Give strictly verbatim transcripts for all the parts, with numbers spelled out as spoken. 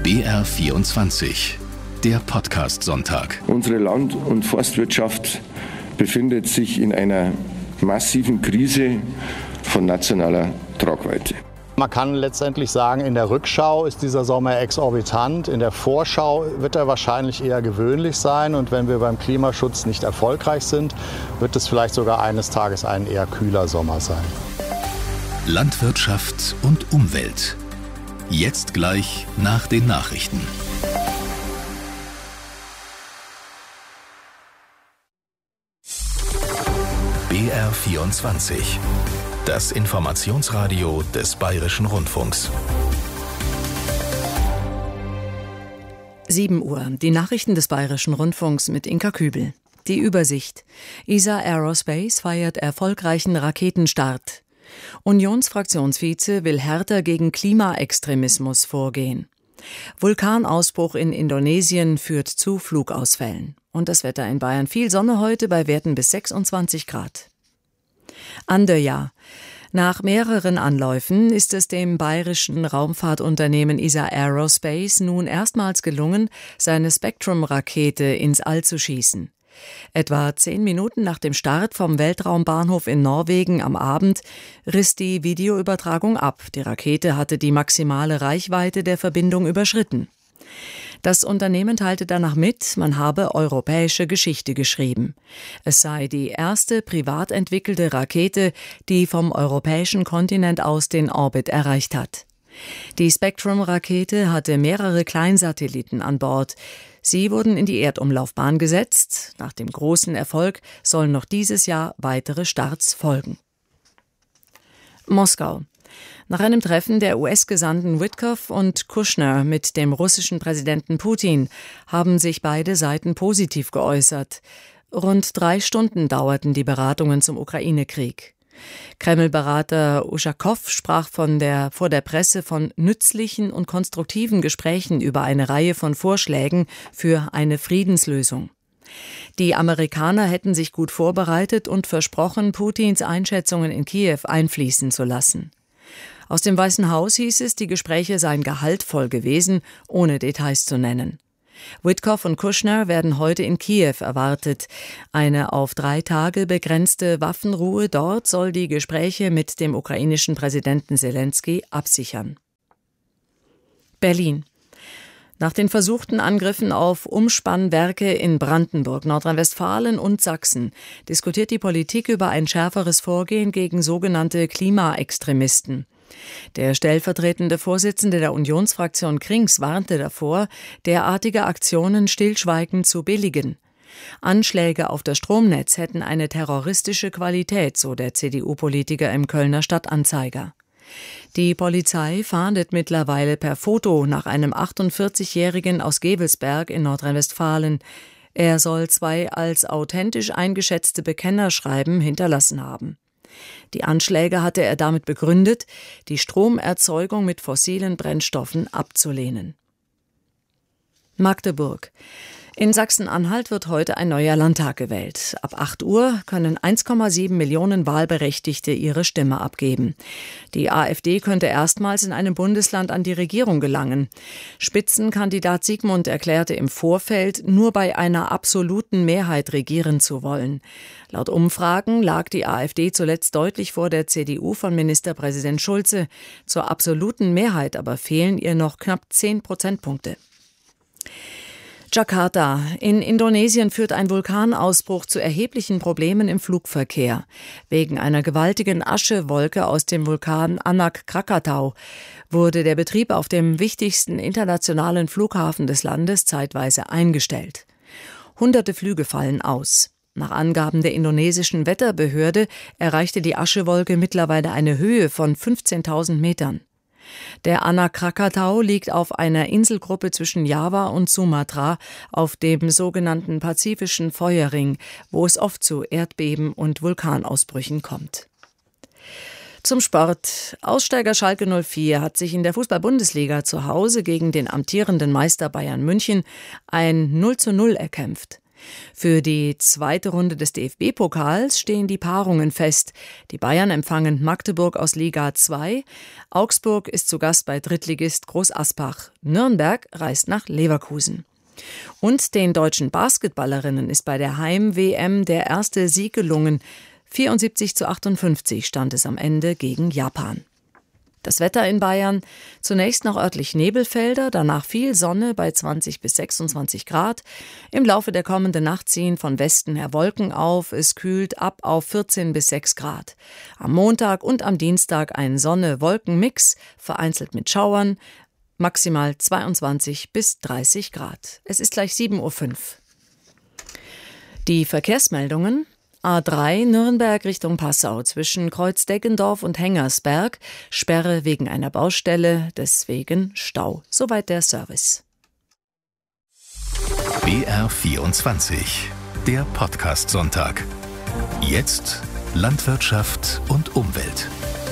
B R vierundzwanzig, der Podcast-Sonntag. Unsere Land- und Forstwirtschaft befindet sich in einer massiven Krise von nationaler Tragweite. Man kann letztendlich sagen, in der Rückschau ist dieser Sommer exorbitant. In der Vorschau wird er wahrscheinlich eher gewöhnlich sein. Und wenn wir beim Klimaschutz nicht erfolgreich sind, wird es vielleicht sogar eines Tages ein eher kühler Sommer sein. Landwirtschaft und Umwelt. Jetzt gleich nach den Nachrichten. B R vierundzwanzig. Das Informationsradio des Bayerischen Rundfunks. sieben Uhr. Die Nachrichten des Bayerischen Rundfunks mit Inka Kübel. Die Übersicht. E S A Aerospace feiert erfolgreichen Raketenstart. Unionsfraktionsvize will härter gegen Klimaextremismus vorgehen. Vulkanausbruch in Indonesien führt zu Flugausfällen. Und das Wetter in Bayern: viel Sonne heute bei Werten bis sechsundzwanzig Grad. Anderja. Nach mehreren Anläufen ist es dem bayerischen Raumfahrtunternehmen E S A Aerospace nun erstmals gelungen, seine Spectrum-Rakete ins All zu schießen. Etwa zehn Minuten nach dem Start vom Weltraumbahnhof in Norwegen am Abend riss die Videoübertragung ab. Die Rakete hatte die maximale Reichweite der Verbindung überschritten. Das Unternehmen teilte danach mit, man habe europäische Geschichte geschrieben. Es sei die erste privat entwickelte Rakete, die vom europäischen Kontinent aus den Orbit erreicht hat. Die Spectrum-Rakete hatte mehrere Kleinsatelliten an Bord. Sie wurden in die Erdumlaufbahn gesetzt. Nach dem großen Erfolg sollen noch dieses Jahr weitere Starts folgen. Moskau. Nach einem Treffen der U S-Gesandten Witkoff und Kushner mit dem russischen Präsidenten Putin haben sich beide Seiten positiv geäußert. Rund drei Stunden dauerten die Beratungen zum Ukraine-Krieg. Kreml-Berater Uschakow sprach von der, vor der Presse von nützlichen und konstruktiven Gesprächen über eine Reihe von Vorschlägen für eine Friedenslösung. Die Amerikaner hätten sich gut vorbereitet und versprochen, Putins Einschätzungen in Kiew einfließen zu lassen. Aus dem Weißen Haus hieß es, die Gespräche seien gehaltvoll gewesen, ohne Details zu nennen. Witkoff und Kushner werden heute in Kiew erwartet. Eine auf drei Tage begrenzte Waffenruhe dort soll die Gespräche mit dem ukrainischen Präsidenten Selenskyj absichern. Berlin. Nach den versuchten Angriffen auf Umspannwerke in Brandenburg, Nordrhein-Westfalen und Sachsen diskutiert die Politik über ein schärferes Vorgehen gegen sogenannte Klimaextremisten. Der stellvertretende Vorsitzende der Unionsfraktion Krings warnte davor, derartige Aktionen stillschweigend zu billigen. Anschläge auf das Stromnetz hätten eine terroristische Qualität, so der C D U-Politiker im Kölner Stadtanzeiger. Die Polizei fahndet mittlerweile per Foto nach einem achtundvierzigjährigen aus Gevelsberg in Nordrhein-Westfalen. Er soll zwei als authentisch eingeschätzte Bekennerschreiben hinterlassen haben. Die Anschläge hatte er damit begründet, die Stromerzeugung mit fossilen Brennstoffen abzulehnen. Magdeburg. In Sachsen-Anhalt wird heute ein neuer Landtag gewählt. Ab acht Uhr können eins Komma sieben Millionen Wahlberechtigte ihre Stimme abgeben. Die AfD könnte erstmals in einem Bundesland an die Regierung gelangen. Spitzenkandidat Sigmund erklärte im Vorfeld, nur bei einer absoluten Mehrheit regieren zu wollen. Laut Umfragen lag die AfD zuletzt deutlich vor der C D U von Ministerpräsident Schulze. Zur absoluten Mehrheit aber fehlen ihr noch knapp zehn Prozentpunkte. Jakarta. In Indonesien führt ein Vulkanausbruch zu erheblichen Problemen im Flugverkehr. Wegen einer gewaltigen Aschewolke aus dem Vulkan Anak Krakatau wurde der Betrieb auf dem wichtigsten internationalen Flughafen des Landes zeitweise eingestellt. Hunderte Flüge fallen aus. Nach Angaben der indonesischen Wetterbehörde erreichte die Aschewolke mittlerweile eine Höhe von fünfzehntausend Metern. Der Anak Krakatau liegt auf einer Inselgruppe zwischen Java und Sumatra auf dem sogenannten Pazifischen Feuerring, wo es oft zu Erdbeben und Vulkanausbrüchen kommt. Zum Sport. Aussteiger Schalke null vier hat sich in der Fußball-Bundesliga zu Hause gegen den amtierenden Meister Bayern München ein null zu null erkämpft. Für die zweite Runde des D F B-Pokals stehen die Paarungen fest. Die Bayern empfangen Magdeburg aus Liga zwei. Augsburg ist zu Gast bei Drittligist Groß Asbach. Nürnberg reist nach Leverkusen. Und den deutschen Basketballerinnen ist bei der Heim-W M der erste Sieg gelungen. vierundsiebzig zu achtundfünfzig stand es am Ende gegen Japan. Das Wetter in Bayern: zunächst noch örtlich Nebelfelder, danach viel Sonne bei zwanzig bis sechsundzwanzig Grad. Im Laufe der kommenden Nacht ziehen von Westen her Wolken auf. Es kühlt ab auf vierzehn bis sechs Grad. Am Montag und am Dienstag ein Sonne-Wolken-Mix, vereinzelt mit Schauern. Maximal zweiundzwanzig bis dreißig Grad. Es ist gleich sieben Uhr fünf. Die Verkehrsmeldungen: A drei Nürnberg Richtung Passau zwischen Kreuzdeggendorf und Hengersberg. Sperre wegen einer Baustelle, deswegen Stau. Soweit der Service. B R vierundzwanzig, der Podcast-Sonntag. Jetzt Landwirtschaft und Umwelt.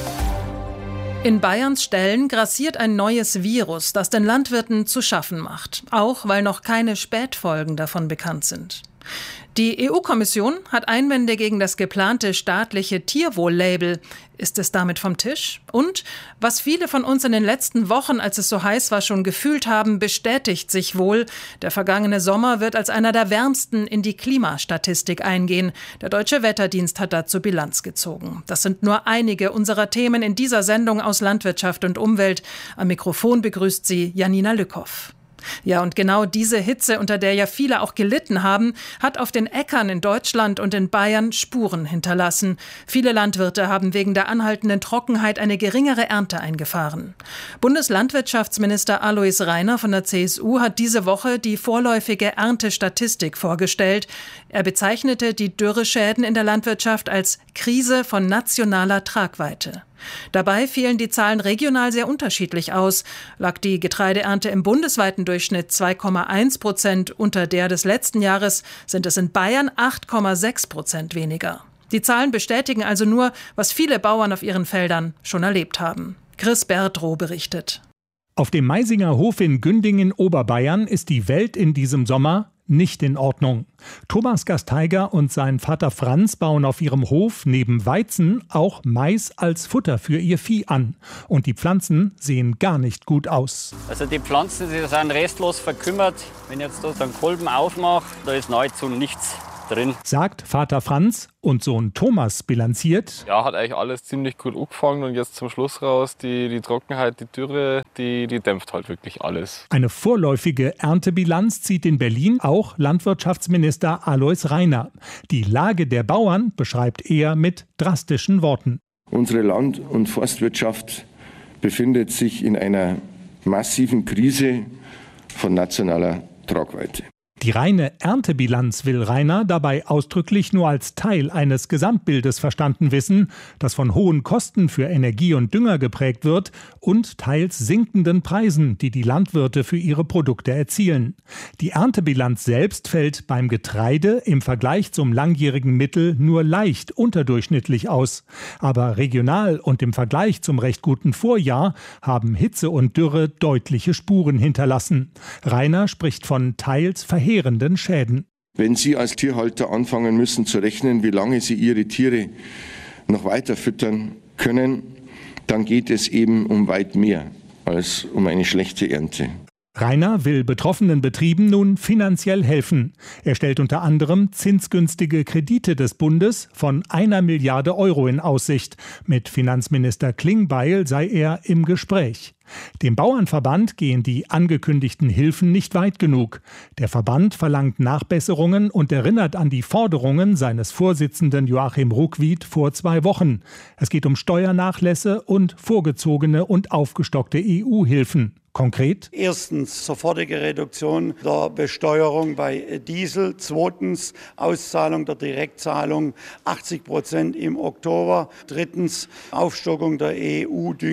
In Bayerns Ställen grassiert ein neues Virus, das den Landwirten zu schaffen macht. Auch weil noch keine Spätfolgen davon bekannt sind. Die E U-Kommission hat Einwände gegen das geplante staatliche Tierwohl-Label. Ist es damit vom Tisch? Und was viele von uns in den letzten Wochen, als es so heiß war, schon gefühlt haben, bestätigt sich wohl. Der vergangene Sommer wird als einer der wärmsten in die Klimastatistik eingehen. Der Deutsche Wetterdienst hat dazu Bilanz gezogen. Das sind nur einige unserer Themen in dieser Sendung aus Landwirtschaft und Umwelt. Am Mikrofon begrüßt sie Janina Lückhoff. Ja, und genau diese Hitze, unter der ja viele auch gelitten haben, hat auf den Äckern in Deutschland und in Bayern Spuren hinterlassen. Viele Landwirte haben wegen der anhaltenden Trockenheit eine geringere Ernte eingefahren. Bundeslandwirtschaftsminister Alois Rainer von der C S U hat diese Woche die vorläufige Erntestatistik vorgestellt. Er bezeichnete die Dürreschäden in der Landwirtschaft als Krise von nationaler Tragweite. Dabei fielen die Zahlen regional sehr unterschiedlich aus. Lag die Getreideernte im bundesweiten Durchschnitt zwei Komma eins Prozent unter der des letzten Jahres, sind es in Bayern acht Komma sechs Prozent weniger. Die Zahlen bestätigen also nur, was viele Bauern auf ihren Feldern schon erlebt haben. Chris Bertrow berichtet. Auf dem Meisinger Hof in Gündingen, Oberbayern, ist die Welt in diesem Sommer nicht in Ordnung. Thomas Gasteiger und sein Vater Franz bauen auf ihrem Hof neben Weizen auch Mais als Futter für ihr Vieh an. Und die Pflanzen sehen gar nicht gut aus. Also die Pflanzen, die sind restlos verkümmert. Wenn ich jetzt da so einen Kolben aufmache, da ist nahezu nichts drin. Sagt Vater Franz, und Sohn Thomas bilanziert: Ja, hat eigentlich alles ziemlich gut angefangen und jetzt zum Schluss raus, die, die Trockenheit, die Dürre, die, die dämpft halt wirklich alles. Eine vorläufige Erntebilanz zieht in Berlin auch Landwirtschaftsminister Alois Rainer. Die Lage der Bauern beschreibt er mit drastischen Worten. Unsere Land- und Forstwirtschaft befindet sich in einer massiven Krise von nationaler Tragweite. Die reine Erntebilanz will Rainer dabei ausdrücklich nur als Teil eines Gesamtbildes verstanden wissen, das von hohen Kosten für Energie und Dünger geprägt wird und teils sinkenden Preisen, die die Landwirte für ihre Produkte erzielen. Die Erntebilanz selbst fällt beim Getreide im Vergleich zum langjährigen Mittel nur leicht unterdurchschnittlich aus. Aber regional und im Vergleich zum recht guten Vorjahr haben Hitze und Dürre deutliche Spuren hinterlassen. Rainer spricht von teils verheerenden Schäden. Wenn Sie als Tierhalter anfangen müssen zu rechnen, wie lange Sie Ihre Tiere noch weiter füttern können, dann geht es eben um weit mehr als um eine schlechte Ernte. Rainer will betroffenen Betrieben nun finanziell helfen. Er stellt unter anderem zinsgünstige Kredite des Bundes von einer Milliarde Euro in Aussicht. Mit Finanzminister Klingbeil sei er im Gespräch. Dem Bauernverband gehen die angekündigten Hilfen nicht weit genug. Der Verband verlangt Nachbesserungen und erinnert an die Forderungen seines Vorsitzenden Joachim Ruckwied vor zwei Wochen. Es geht um Steuernachlässe und vorgezogene und aufgestockte E U-Hilfen. Konkret? Erstens sofortige Reduktion der Besteuerung bei Diesel. Zweitens Auszahlung der Direktzahlung achtzig Prozent im Oktober. Drittens Aufstockung der E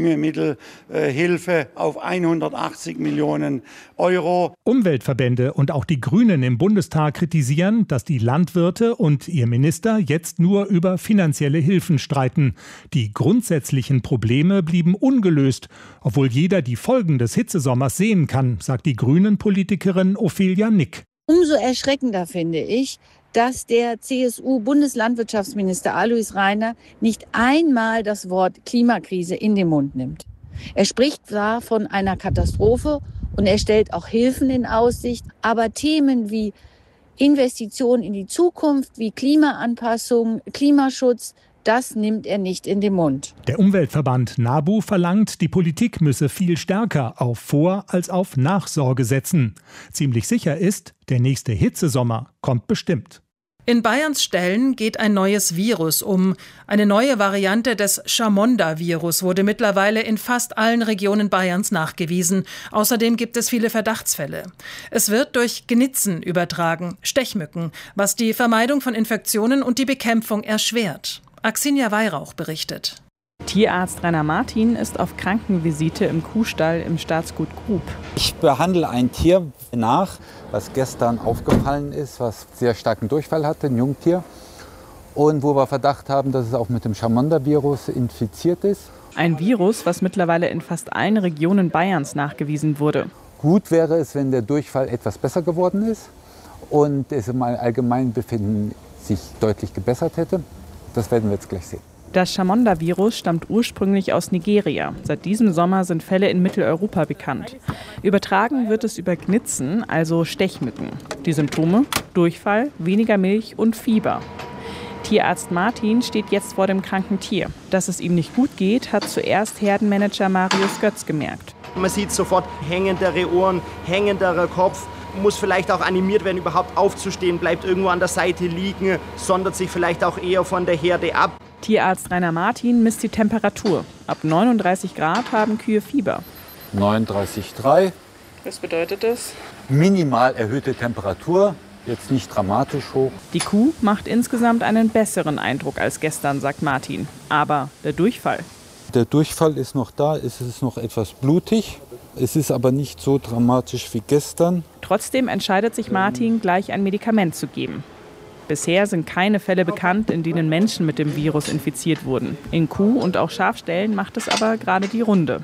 U-Düngemittelhilfe auf hundertachtzig Millionen Euro. Umweltverbände und auch die Grünen im Bundestag kritisieren, dass die Landwirte und ihr Minister jetzt nur über finanzielle Hilfen streiten. Die grundsätzlichen Probleme blieben ungelöst, obwohl jeder die Folgen des Hitzesommers sehen kann, sagt die Grünen-Politikerin Ophelia Nick. Umso erschreckender finde ich, dass der C S U-Bundeslandwirtschaftsminister Alois Rainer nicht einmal das Wort Klimakrise in den Mund nimmt. Er spricht zwar von einer Katastrophe und er stellt auch Hilfen in Aussicht, aber Themen wie Investitionen in die Zukunft, wie Klimaanpassung, Klimaschutz, das nimmt er nicht in den Mund. Der Umweltverband NABU verlangt, die Politik müsse viel stärker auf Vor- als auf Nachsorge setzen. Ziemlich sicher ist, der nächste Hitzesommer kommt bestimmt. In Bayerns Ställen geht ein neues Virus um. Eine neue Variante des Chamonda-Virus wurde mittlerweile in fast allen Regionen Bayerns nachgewiesen. Außerdem gibt es viele Verdachtsfälle. Es wird durch Gnitzen übertragen, Stechmücken, was die Vermeidung von Infektionen und die Bekämpfung erschwert. Axinia Weihrauch berichtet. Tierarzt Rainer Martin ist auf Krankenvisite im Kuhstall im Staatsgut Grub. Ich behandle ein Tier nach, was gestern aufgefallen ist, was sehr starken Durchfall hatte, ein Jungtier. Und wo wir Verdacht haben, dass es auch mit dem Chamonda-Virus infiziert ist. Ein Virus, was mittlerweile in fast allen Regionen Bayerns nachgewiesen wurde. Gut wäre es, wenn der Durchfall etwas besser geworden ist und es im allgemeinen Befinden sich deutlich gebessert hätte. Das werden wir jetzt gleich sehen. Das Chamonda-Virus stammt ursprünglich aus Nigeria. Seit diesem Sommer sind Fälle in Mitteleuropa bekannt. Übertragen wird es über Gnitzen, also Stechmücken. Die Symptome? Durchfall, weniger Milch und Fieber. Tierarzt Martin steht jetzt vor dem kranken Tier. Dass es ihm nicht gut geht, hat zuerst Herdenmanager Marius Götz gemerkt. Man sieht sofort hängendere Ohren, hängenderer Kopf. Muss vielleicht auch animiert werden, überhaupt aufzustehen, bleibt irgendwo an der Seite liegen, sondert sich vielleicht auch eher von der Herde ab. Tierarzt Rainer Martin misst die Temperatur. Ab neununddreißig Grad haben Kühe Fieber. neununddreißig Komma drei. Was bedeutet das? Minimal erhöhte Temperatur, jetzt nicht dramatisch hoch. Die Kuh macht insgesamt einen besseren Eindruck als gestern, sagt Martin. Aber der Durchfall? Der Durchfall ist noch da, es ist noch etwas blutig. Es ist aber nicht so dramatisch wie gestern. Trotzdem entscheidet sich Martin, gleich ein Medikament zu geben. Bisher sind keine Fälle bekannt, in denen Menschen mit dem Virus infiziert wurden. In Kuh- und auch Schafställen macht es aber gerade die Runde.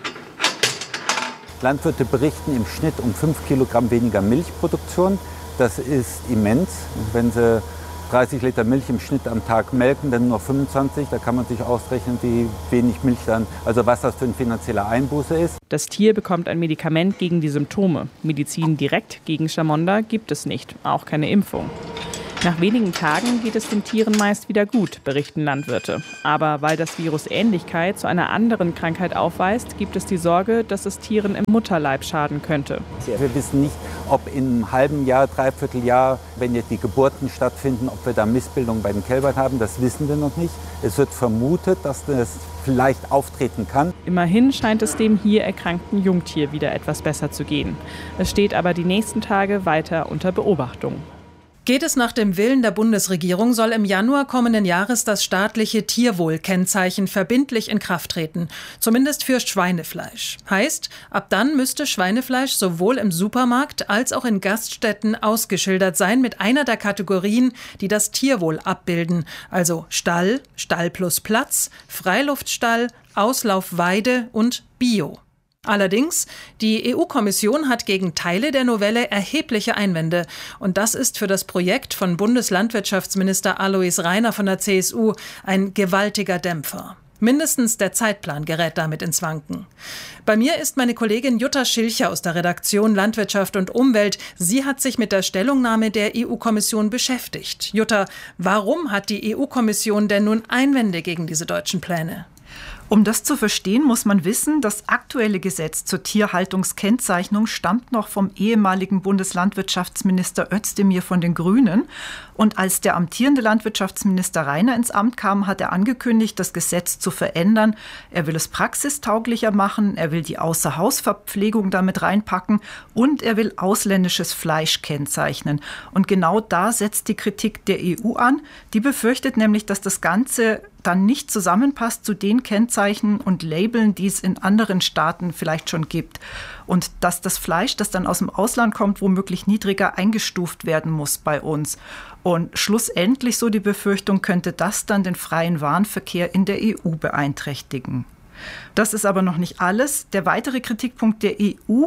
Landwirte berichten im Schnitt um fünf Kilogramm weniger Milchproduktion. Das ist immens. Wenn sie dreißig Liter Milch im Schnitt am Tag melken, dann nur noch fünfundzwanzig. Da kann man sich ausrechnen, wie wenig Milch dann, also was das für ein finanzieller Einbuße ist. Das Tier bekommt ein Medikament gegen die Symptome. Medizin direkt gegen Chamonda gibt es nicht, auch keine Impfung. Nach wenigen Tagen geht es den Tieren meist wieder gut, berichten Landwirte. Aber weil das Virus Ähnlichkeit zu einer anderen Krankheit aufweist, gibt es die Sorge, dass es Tieren im Mutterleib schaden könnte. Wir wissen nicht, ob in einem halben Jahr, dreiviertel Jahr, wenn jetzt die Geburten stattfinden, ob wir da Missbildungen bei den Kälbern haben. Das wissen wir noch nicht. Es wird vermutet, dass das vielleicht auftreten kann. Immerhin scheint es dem hier erkrankten Jungtier wieder etwas besser zu gehen. Es steht aber die nächsten Tage weiter unter Beobachtung. Geht es nach dem Willen der Bundesregierung, soll im Januar kommenden Jahres das staatliche Tierwohlkennzeichen verbindlich in Kraft treten, zumindest für Schweinefleisch. Heißt, ab dann müsste Schweinefleisch sowohl im Supermarkt als auch in Gaststätten ausgeschildert sein mit einer der Kategorien, die das Tierwohl abbilden, also Stall, Stall plus Platz, Freiluftstall, Auslaufweide und Bio. Allerdings, die E U-Kommission hat gegen Teile der Novelle erhebliche Einwände. Und das ist für das Projekt von Bundeslandwirtschaftsminister Alois Rainer von der C S U ein gewaltiger Dämpfer. Mindestens der Zeitplan gerät damit ins Wanken. Bei mir ist meine Kollegin Jutta Schilcher aus der Redaktion Landwirtschaft und Umwelt. Sie hat sich mit der Stellungnahme der E U-Kommission beschäftigt. Jutta, warum hat die E U-Kommission denn nun Einwände gegen diese deutschen Pläne? Um das zu verstehen, muss man wissen, das aktuelle Gesetz zur Tierhaltungskennzeichnung stammt noch vom ehemaligen Bundeslandwirtschaftsminister Özdemir von den Grünen. Und als der amtierende Landwirtschaftsminister Rainer ins Amt kam, hat er angekündigt, das Gesetz zu verändern. Er will es praxistauglicher machen, er will die Außerhausverpflegung damit reinpacken und er will ausländisches Fleisch kennzeichnen. Und genau da setzt die Kritik der E U an. Die befürchtet nämlich, dass das Ganze dann nicht zusammenpasst zu den Kennzeichen und Labeln, die es in anderen Staaten vielleicht schon gibt. Und dass das Fleisch, das dann aus dem Ausland kommt, womöglich niedriger eingestuft werden muss bei uns. Und schlussendlich, so die Befürchtung, könnte das dann den freien Warenverkehr in der E U beeinträchtigen. Das ist aber noch nicht alles. Der weitere Kritikpunkt der E U: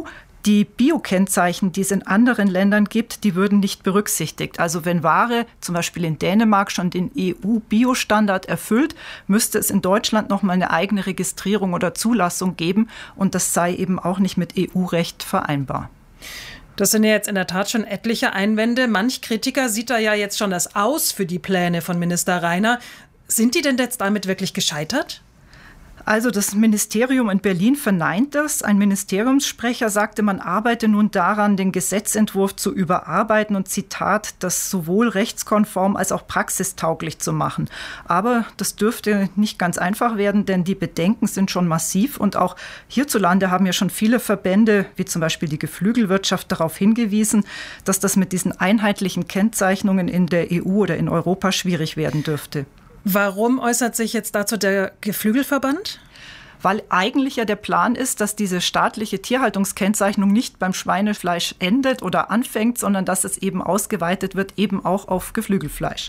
Die Biokennzeichen, die es in anderen Ländern gibt, die würden nicht berücksichtigt. Also wenn Ware zum Beispiel in Dänemark schon den E U-Biostandard erfüllt, müsste es in Deutschland noch mal eine eigene Registrierung oder Zulassung geben. Und das sei eben auch nicht mit E U-Recht vereinbar. Das sind ja jetzt in der Tat schon etliche Einwände. Manch Kritiker sieht da ja jetzt schon das Aus für die Pläne von Minister Rainer. Sind die denn jetzt damit wirklich gescheitert? Also das Ministerium in Berlin verneint das. Ein Ministeriumssprecher sagte, man arbeite nun daran, den Gesetzentwurf zu überarbeiten und Zitat, das sowohl rechtskonform als auch praxistauglich zu machen. Aber das dürfte nicht ganz einfach werden, denn die Bedenken sind schon massiv und auch hierzulande haben ja schon viele Verbände, wie zum Beispiel die Geflügelwirtschaft, darauf hingewiesen, dass das mit diesen einheitlichen Kennzeichnungen in der E U oder in Europa schwierig werden dürfte. Warum äußert sich jetzt dazu der Geflügelverband? Weil eigentlich ja der Plan ist, dass diese staatliche Tierhaltungskennzeichnung nicht beim Schweinefleisch endet oder anfängt, sondern dass es eben ausgeweitet wird, eben auch auf Geflügelfleisch.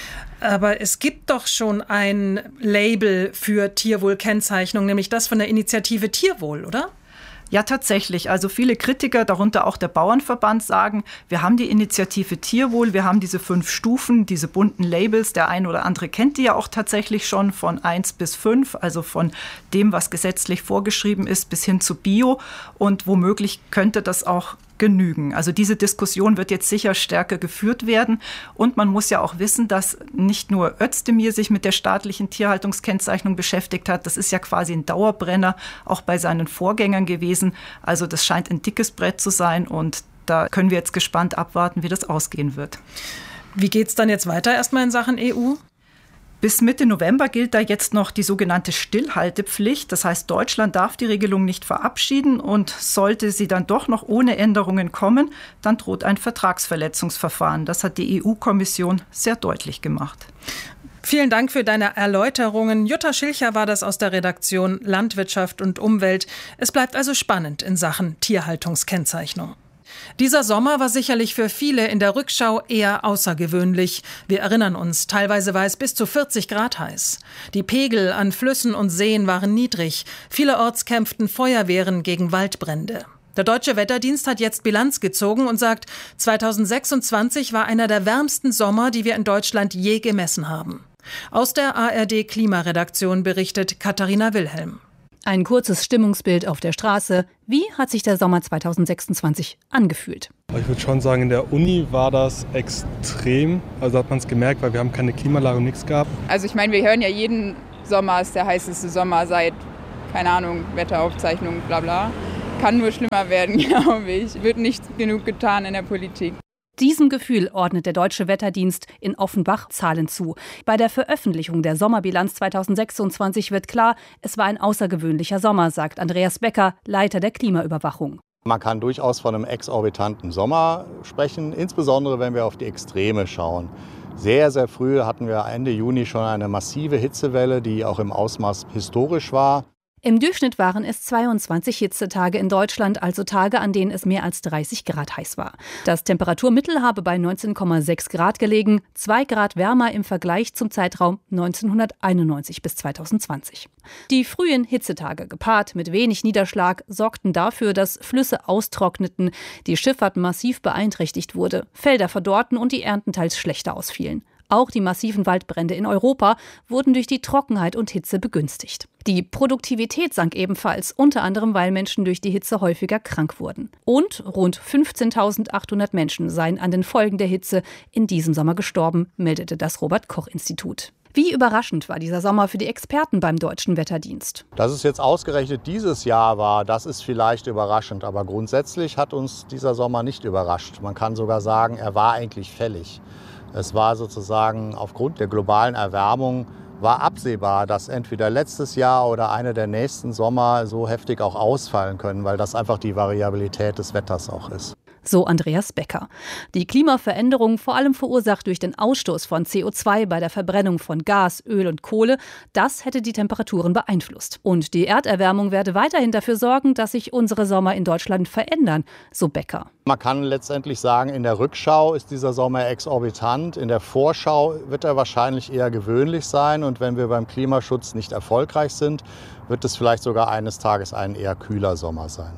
Aber es gibt doch schon ein Label für Tierwohlkennzeichnung, nämlich das von der Initiative Tierwohl, oder? Ja, tatsächlich. Also viele Kritiker, darunter auch der Bauernverband, sagen, wir haben die Initiative Tierwohl, wir haben diese fünf Stufen, diese bunten Labels. Der ein oder andere kennt die ja auch tatsächlich schon von eins bis fünf, also von dem, was gesetzlich vorgeschrieben ist, bis hin zu Bio. Und womöglich könnte das auch genügen. Also diese Diskussion wird jetzt sicher stärker geführt werden. Und man muss ja auch wissen, dass nicht nur Özdemir sich mit der staatlichen Tierhaltungskennzeichnung beschäftigt hat. Das ist ja quasi ein Dauerbrenner, auch bei seinen Vorgängern gewesen. Also das scheint ein dickes Brett zu sein. Und da können wir jetzt gespannt abwarten, wie das ausgehen wird. Wie geht es dann jetzt weiter erstmal in Sachen E U? Bis Mitte November gilt da jetzt noch die sogenannte Stillhaltepflicht. Das heißt, Deutschland darf die Regelung nicht verabschieden und sollte sie dann doch noch ohne Änderungen kommen, dann droht ein Vertragsverletzungsverfahren. Das hat die E U-Kommission sehr deutlich gemacht. Vielen Dank für deine Erläuterungen. Jutta Schilcher war das aus der Redaktion Landwirtschaft und Umwelt. Es bleibt also spannend in Sachen Tierhaltungskennzeichnung. Dieser Sommer war sicherlich für viele in der Rückschau eher außergewöhnlich. Wir erinnern uns, teilweise war es bis zu vierzig Grad heiß. Die Pegel an Flüssen und Seen waren niedrig. Vielerorts kämpften Feuerwehren gegen Waldbrände. Der Deutsche Wetterdienst hat jetzt Bilanz gezogen und sagt, zweitausendsechsundzwanzig war einer der wärmsten Sommer, die wir in Deutschland je gemessen haben. Aus der A R D-Klimaredaktion berichtet Katharina Wilhelm. Ein kurzes Stimmungsbild auf der Straße. Wie hat sich der Sommer zweitausendsechsundzwanzig angefühlt? Ich würde schon sagen, in der Uni war das extrem. Also hat man es gemerkt, weil wir haben keine Klimaanlage und nichts gehabt. Also ich meine, wir hören ja jeden Sommer ist der heißeste Sommer seit, keine Ahnung, Wetteraufzeichnung, bla bla. Kann nur schlimmer werden, glaube ich. Wird nicht genug getan in der Politik. Diesem Gefühl ordnet der Deutsche Wetterdienst in Offenbach Zahlen zu. Bei der Veröffentlichung der Sommerbilanz zweitausendsechsundzwanzig wird klar, es war ein außergewöhnlicher Sommer, sagt Andreas Becker, Leiter der Klimaüberwachung. Man kann durchaus von einem exorbitanten Sommer sprechen, insbesondere wenn wir auf die Extreme schauen. Sehr, sehr früh hatten wir Ende Juni schon eine massive Hitzewelle, die auch im Ausmaß historisch war. Im Durchschnitt waren es zweiundzwanzig Hitzetage in Deutschland, also Tage, an denen es mehr als dreißig Grad heiß war. Das Temperaturmittel habe bei neunzehn Komma sechs Grad gelegen, zwei Grad wärmer im Vergleich zum Zeitraum neunzehnhunderteinundneunzig bis zweitausendzwanzig. Die frühen Hitzetage, gepaart mit wenig Niederschlag, sorgten dafür, dass Flüsse austrockneten, die Schifffahrt massiv beeinträchtigt wurde, Felder verdorrten und die Ernten teils schlechter ausfielen. Auch die massiven Waldbrände in Europa wurden durch die Trockenheit und Hitze begünstigt. Die Produktivität sank ebenfalls, unter anderem, weil Menschen durch die Hitze häufiger krank wurden. Und rund fünfzehntausendachthundert Menschen seien an den Folgen der Hitze in diesem Sommer gestorben, meldete das Robert-Koch-Institut. Wie überraschend war dieser Sommer für die Experten beim Deutschen Wetterdienst? Dass es jetzt ausgerechnet dieses Jahr war, das ist vielleicht überraschend. Aber grundsätzlich hat uns dieser Sommer nicht überrascht. Man kann sogar sagen, er war eigentlich fällig. Es war sozusagen aufgrund der globalen Erwärmung war absehbar, dass entweder letztes Jahr oder einer der nächsten Sommer so heftig auch ausfallen können, weil das einfach die Variabilität des Wetters auch ist. So Andreas Becker. Die Klimaveränderung, vor allem verursacht durch den Ausstoß von C O zwei bei der Verbrennung von Gas, Öl und Kohle, das hätte die Temperaturen beeinflusst. Und die Erderwärmung werde weiterhin dafür sorgen, dass sich unsere Sommer in Deutschland verändern, so Becker. Man kann letztendlich sagen, in der Rückschau ist dieser Sommer exorbitant. In der Vorschau wird er wahrscheinlich eher gewöhnlich sein. Und wenn wir beim Klimaschutz nicht erfolgreich sind, wird es vielleicht sogar eines Tages ein eher kühler Sommer sein.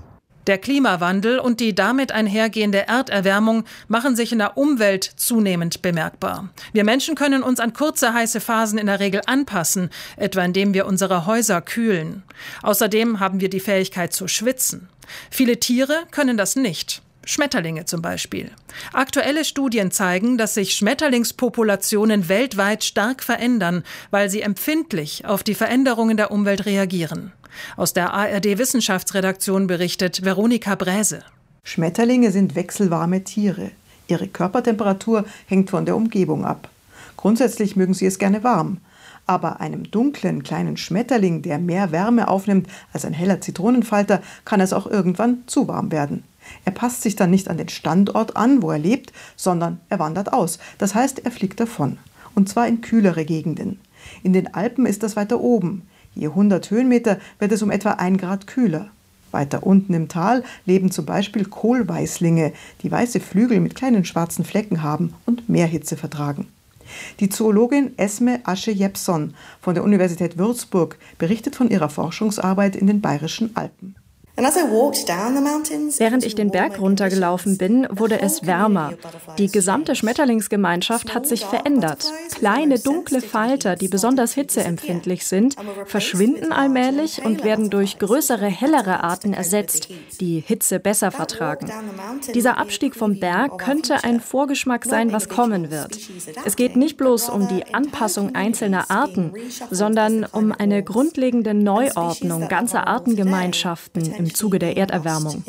Der Klimawandel und die damit einhergehende Erderwärmung machen sich in der Umwelt zunehmend bemerkbar. Wir Menschen können uns an kurze, heiße Phasen in der Regel anpassen, etwa indem wir unsere Häuser kühlen. Außerdem haben wir die Fähigkeit zu schwitzen. Viele Tiere können das nicht. Schmetterlinge zum Beispiel. Aktuelle Studien zeigen, dass sich Schmetterlingspopulationen weltweit stark verändern, weil sie empfindlich auf die Veränderungen der Umwelt reagieren. Aus der A R D-Wissenschaftsredaktion berichtet Veronika Bräse. Schmetterlinge sind wechselwarme Tiere. Ihre Körpertemperatur hängt von der Umgebung ab. Grundsätzlich mögen sie es gerne warm. Aber einem dunklen kleinen Schmetterling, der mehr Wärme aufnimmt als ein heller Zitronenfalter, kann es auch irgendwann zu warm werden. Er passt sich dann nicht an den Standort an, wo er lebt, sondern er wandert aus. Das heißt, er fliegt davon. Und zwar in kühlere Gegenden. In den Alpen ist das weiter oben. Je hundert Höhenmeter wird es um etwa ein Grad kühler. Weiter unten im Tal leben zum Beispiel Kohlweißlinge, die weiße Flügel mit kleinen schwarzen Flecken haben und mehr Hitze vertragen. Die Zoologin Esme Asche-Jepson von der Universität Würzburg berichtet von ihrer Forschungsarbeit in den Bayerischen Alpen. Während ich den Berg runtergelaufen bin, wurde es wärmer. Die gesamte Schmetterlingsgemeinschaft hat sich verändert. Kleine dunkle Falter, die besonders hitzeempfindlich sind, verschwinden allmählich und werden durch größere, hellere Arten ersetzt, die Hitze besser vertragen. Dieser Abstieg vom Berg könnte ein Vorgeschmack sein, was kommen wird. Es geht nicht bloß um die Anpassung einzelner Arten, sondern um eine grundlegende Neuordnung ganzer Artengemeinschaften im im Zuge der Erderwärmung.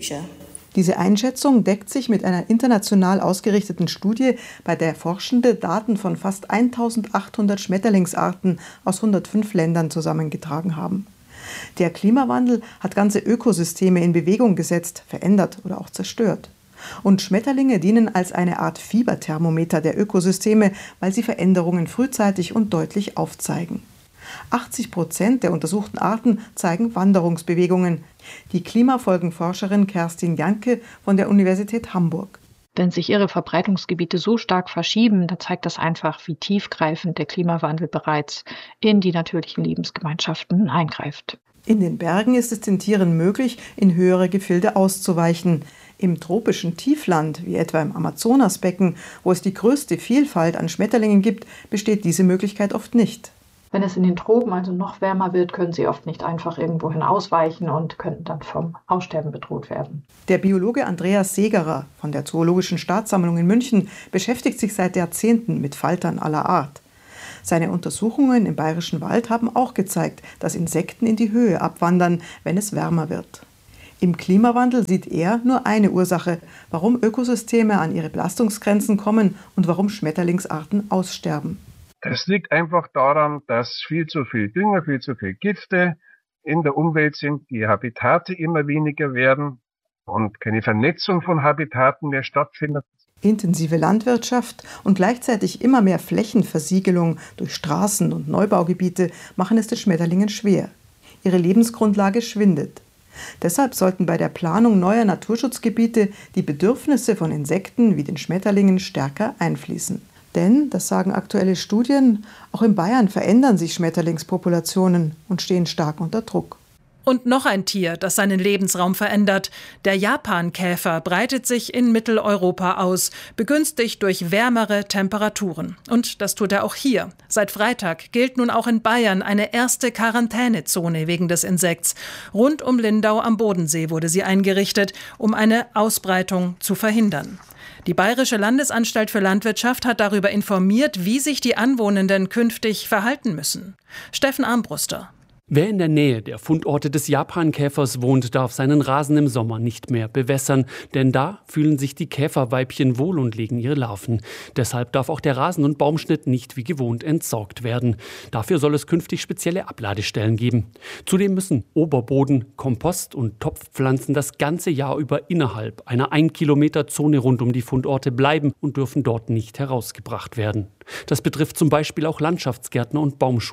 Diese Einschätzung deckt sich mit einer international ausgerichteten Studie, bei der Forschende Daten von fast eintausendachthundert Schmetterlingsarten aus hundertfünf Ländern zusammengetragen haben. Der Klimawandel hat ganze Ökosysteme in Bewegung gesetzt, verändert oder auch zerstört. Und Schmetterlinge dienen als eine Art Fieberthermometer der Ökosysteme, weil sie Veränderungen frühzeitig und deutlich aufzeigen. achtzig Prozent der untersuchten Arten zeigen Wanderungsbewegungen. Die Klimafolgenforscherin Kerstin Janke von der Universität Hamburg. Wenn sich ihre Verbreitungsgebiete so stark verschieben, dann zeigt das einfach, wie tiefgreifend der Klimawandel bereits in die natürlichen Lebensgemeinschaften eingreift. In den Bergen ist es den Tieren möglich, in höhere Gefilde auszuweichen. Im tropischen Tiefland, wie etwa im Amazonasbecken, wo es die größte Vielfalt an Schmetterlingen gibt, besteht diese Möglichkeit oft nicht. Wenn es in den Tropen also noch wärmer wird, können sie oft nicht einfach irgendwohin ausweichen und könnten dann vom Aussterben bedroht werden. Der Biologe Andreas Segerer von der Zoologischen Staatssammlung in München beschäftigt sich seit Jahrzehnten mit Faltern aller Art. Seine Untersuchungen im Bayerischen Wald haben auch gezeigt, dass Insekten in die Höhe abwandern, wenn es wärmer wird. Im Klimawandel sieht er nur eine Ursache, warum Ökosysteme an ihre Belastungsgrenzen kommen und warum Schmetterlingsarten aussterben. Das liegt einfach daran, dass viel zu viel Dünger, viel zu viel Gifte in der Umwelt sind, die Habitate immer weniger werden und keine Vernetzung von Habitaten mehr stattfindet. Intensive Landwirtschaft und gleichzeitig immer mehr Flächenversiegelung durch Straßen und Neubaugebiete machen es den Schmetterlingen schwer. Ihre Lebensgrundlage schwindet. Deshalb sollten bei der Planung neuer Naturschutzgebiete die Bedürfnisse von Insekten wie den Schmetterlingen stärker einfließen. Denn, das sagen aktuelle Studien, auch in Bayern verändern sich Schmetterlingspopulationen und stehen stark unter Druck. Und noch ein Tier, das seinen Lebensraum verändert. Der Japankäfer breitet sich in Mitteleuropa aus, begünstigt durch wärmere Temperaturen. Und das tut er auch hier. Seit Freitag gilt nun auch in Bayern eine erste Quarantänezone wegen des Insekts. Rund um Lindau am Bodensee wurde sie eingerichtet, um eine Ausbreitung zu verhindern. Die Bayerische Landesanstalt für Landwirtschaft hat darüber informiert, wie sich die Anwohnenden künftig verhalten müssen. Steffen Armbruster. Wer in der Nähe der Fundorte des Japankäfers wohnt, darf seinen Rasen im Sommer nicht mehr bewässern, denn da fühlen sich die Käferweibchen wohl und legen ihre Larven. Deshalb darf auch der Rasen- und Baumschnitt nicht wie gewohnt entsorgt werden. Dafür soll es künftig spezielle Abladestellen geben. Zudem müssen Oberboden, Kompost und Topfpflanzen das ganze Jahr über innerhalb einer ein Kilometer Zone rund um die Fundorte bleiben und dürfen dort nicht herausgebracht werden. Das betrifft zum Beispiel auch Landschaftsgärtner und Baumschulen.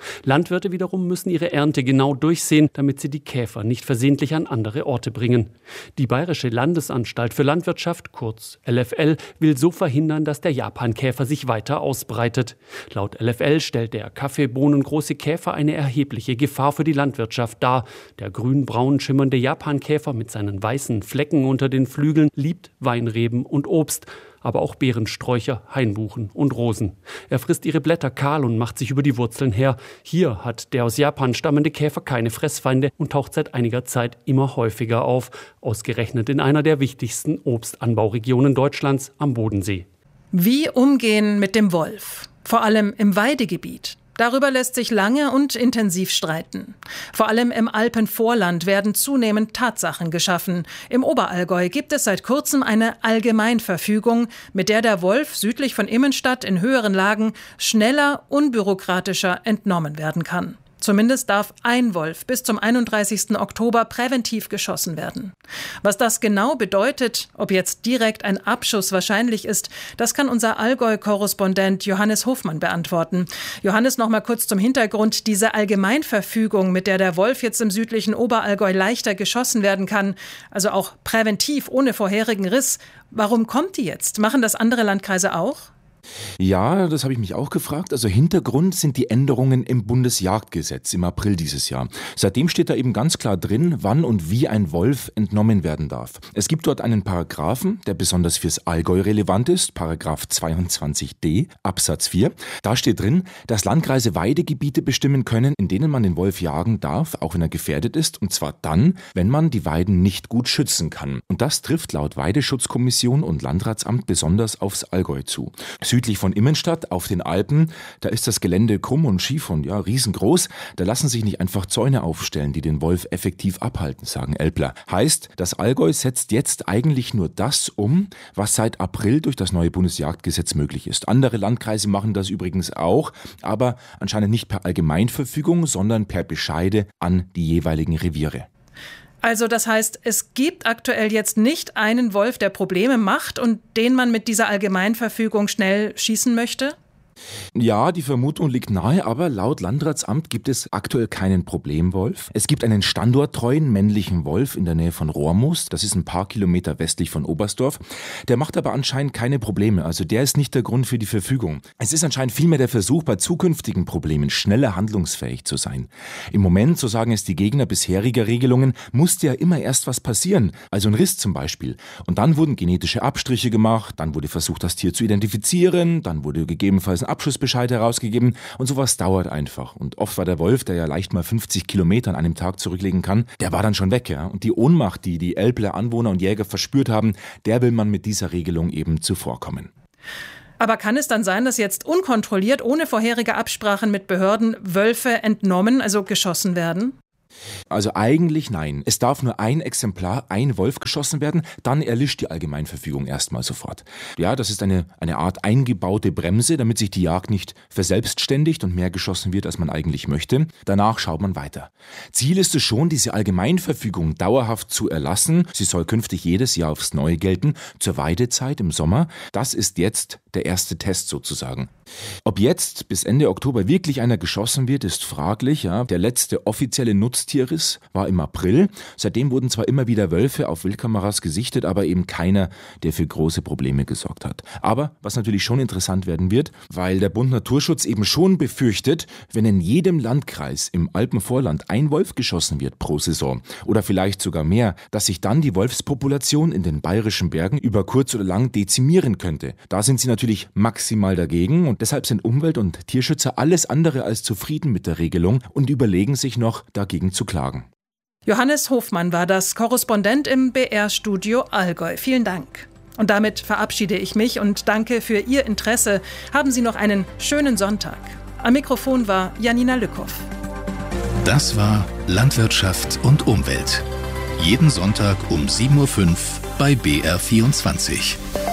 Landwirte wiederum müssen ihre Ernte genau durchsehen, damit sie die Käfer nicht versehentlich an andere Orte bringen. Die Bayerische Landesanstalt für Landwirtschaft, kurz L F L, will so verhindern, dass der Japankäfer sich weiter ausbreitet. Laut L F L stellt der Kaffeebohnengroße Käfer eine erhebliche Gefahr für die Landwirtschaft dar. Der grün-braun schimmernde Japankäfer mit seinen weißen Flecken unter den Flügeln liebt Weinreben und Obst, aber auch Beerensträucher, Hainbuchen und Rosen. Er frisst ihre Blätter kahl und macht sich über die Wurzeln her. Hier hat der aus Japan stammende Käfer keine Fressfeinde und taucht seit einiger Zeit immer häufiger auf, ausgerechnet in einer der wichtigsten Obstanbauregionen Deutschlands, am Bodensee. Wie umgehen mit dem Wolf? Vor allem im Weidegebiet. Darüber lässt sich lange und intensiv streiten. Vor allem im Alpenvorland werden zunehmend Tatsachen geschaffen. Im Oberallgäu gibt es seit kurzem eine Allgemeinverfügung, mit der der Wolf südlich von Immenstadt in höheren Lagen schneller, unbürokratischer entnommen werden kann. Zumindest darf ein Wolf bis zum einunddreißigsten Oktober präventiv geschossen werden. Was das genau bedeutet, ob jetzt direkt ein Abschuss wahrscheinlich ist, das kann unser Allgäu-Korrespondent Johannes Hofmann beantworten. Johannes, noch mal kurz zum Hintergrund. Diese Allgemeinverfügung, mit der der Wolf jetzt im südlichen Oberallgäu leichter geschossen werden kann, also auch präventiv ohne vorherigen Riss, warum kommt die jetzt? Machen das andere Landkreise auch? Ja, das habe ich mich auch gefragt. Also Hintergrund sind die Änderungen im Bundesjagdgesetz im April dieses Jahr. Seitdem steht da eben ganz klar drin, wann und wie ein Wolf entnommen werden darf. Es gibt dort einen Paragraphen, der besonders fürs Allgäu relevant ist, Paragraph zweiundzwanzig d Absatz vier. Da steht drin, dass Landkreise Weidegebiete bestimmen können, in denen man den Wolf jagen darf, auch wenn er gefährdet ist, und zwar dann, wenn man die Weiden nicht gut schützen kann. Und das trifft laut Weideschutzkommission und Landratsamt besonders aufs Allgäu zu. Südlich von Immenstadt auf den Alpen, da ist das Gelände krumm und schief und ja, riesengroß. Da lassen sich nicht einfach Zäune aufstellen, die den Wolf effektiv abhalten, sagen Älpler. Heißt, das Allgäu setzt jetzt eigentlich nur das um, was seit April durch das neue Bundesjagdgesetz möglich ist. Andere Landkreise machen das übrigens auch, aber anscheinend nicht per Allgemeinverfügung, sondern per Bescheide an die jeweiligen Reviere. Also das heißt, es gibt aktuell jetzt nicht einen Wolf, der Probleme macht und den man mit dieser Allgemeinverfügung schnell schießen möchte? Ja, die Vermutung liegt nahe, aber laut Landratsamt gibt es aktuell keinen Problemwolf. Es gibt einen standorttreuen männlichen Wolf in der Nähe von Rohrmoos, das ist ein paar Kilometer westlich von Oberstdorf. Der macht aber anscheinend keine Probleme, also der ist nicht der Grund für die Verfügung. Es ist anscheinend vielmehr der Versuch, bei zukünftigen Problemen schneller handlungsfähig zu sein. Im Moment, so sagen es die Gegner bisheriger Regelungen, musste ja immer erst was passieren, also ein Riss zum Beispiel. Und dann wurden genetische Abstriche gemacht, dann wurde versucht, das Tier zu identifizieren, dann wurde gegebenenfalls ein Abschussbescheid herausgegeben und sowas dauert einfach. Und oft war der Wolf, der ja leicht mal fünfzig Kilometer an einem Tag zurücklegen kann, der war dann schon weg. Ja? Und die Ohnmacht, die die Älpler Anwohner und Jäger verspürt haben, der will man mit dieser Regelung eben zuvorkommen. Aber kann es dann sein, dass jetzt unkontrolliert, ohne vorherige Absprachen mit Behörden, Wölfe entnommen, also geschossen werden? Also eigentlich nein. Es darf nur ein Exemplar, ein Wolf geschossen werden, dann erlischt die Allgemeinverfügung erstmal sofort. Ja, das ist eine, eine Art eingebaute Bremse, damit sich die Jagd nicht verselbstständigt und mehr geschossen wird, als man eigentlich möchte. Danach schaut man weiter. Ziel ist es schon, diese Allgemeinverfügung dauerhaft zu erlassen. Sie soll künftig jedes Jahr aufs Neue gelten, zur Weidezeit im Sommer. Das ist jetzt der erste Test sozusagen. Ob jetzt bis Ende Oktober wirklich einer geschossen wird, ist fraglich. Ja. Der letzte offizielle Nutztierriss war im April. Seitdem wurden zwar immer wieder Wölfe auf Wildkameras gesichtet, aber eben keiner, der für große Probleme gesorgt hat. Aber was natürlich schon interessant werden wird, weil der Bund Naturschutz eben schon befürchtet, wenn in jedem Landkreis im Alpenvorland ein Wolf geschossen wird pro Saison oder vielleicht sogar mehr, dass sich dann die Wolfspopulation in den bayerischen Bergen über kurz oder lang dezimieren könnte. Da sind sie natürlich maximal dagegen und deshalb sind Umwelt- und Tierschützer alles andere als zufrieden mit der Regelung und überlegen sich noch, dagegen zu klagen. Johannes Hofmann war das, Korrespondent im B R-Studio Allgäu. Vielen Dank. Und damit verabschiede ich mich und danke für Ihr Interesse. Haben Sie noch einen schönen Sonntag. Am Mikrofon war Janina Lückhoff. Das war Landwirtschaft und Umwelt. Jeden Sonntag um sieben Uhr fünf bei B R vierundzwanzig.